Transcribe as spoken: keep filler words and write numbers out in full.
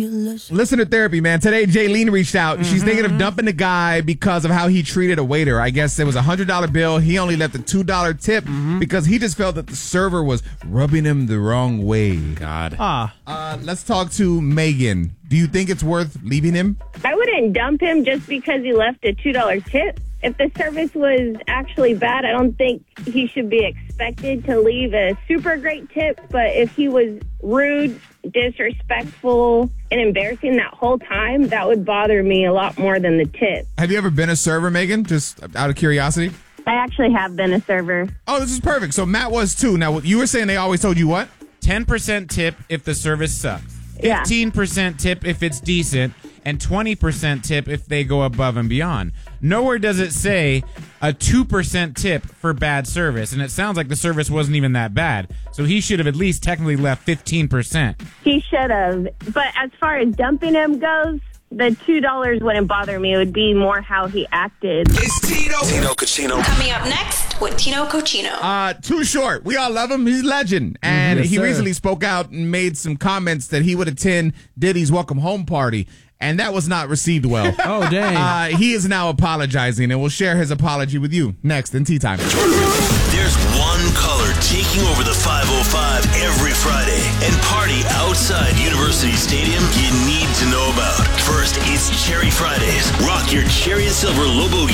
Listener therapy, man. Today, Jaylene reached out. Mm-hmm. She's thinking of dumping the guy because of how he treated a waiter. I guess it was a one hundred dollar bill. He only left a two dollar tip mm-hmm. because he just felt that the server was rubbing him the wrong way. God. Ah. Uh, let's talk to Megan. Do you think it's worth leaving him? I wouldn't dump him just because he left a two dollar tip. If the service was actually bad, I don't think he should be expected to leave a super great tip. But if he was rude, disrespectful, and embarrassing that whole time, that would bother me a lot more than the tip. Have you ever been a server, Megan? Just out of curiosity? I actually have been a server. Oh, this is perfect. So Matt was too. Now, you were saying they always told you what? ten percent tip if the service sucks. Yeah. fifteen percent tip if it's decent. And twenty percent tip if they go above and beyond. Nowhere does it say a two percent tip for bad service. And it sounds like the service wasn't even that bad. So he should have at least technically left fifteen percent. He should have. But as far as dumping him goes, the two dollars wouldn't bother me. It would be more how he acted. It's Tino. Tino Cochino. Coming up next with Tino Cochino. Uh, Too Short. We all love him. He's a legend. And Yes, he sir. recently spoke out and made some comments that he would attend Diddy's welcome home party. And that was not received well. Oh, dang. Uh, he is now apologizing, and we'll share his apology with you next in Tea Time. There's one color taking over the five oh five every Friday and party outside University Stadium you need to know about. First, it's Cherry Fridays. Rock your cherry and silver Lobo